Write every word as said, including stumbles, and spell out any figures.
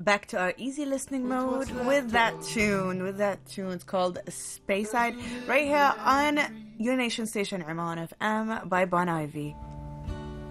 back to our easy listening mode with that tune. With that tune, it's called Speyside, right here on your nation station, Oman F M by Bon Ivy.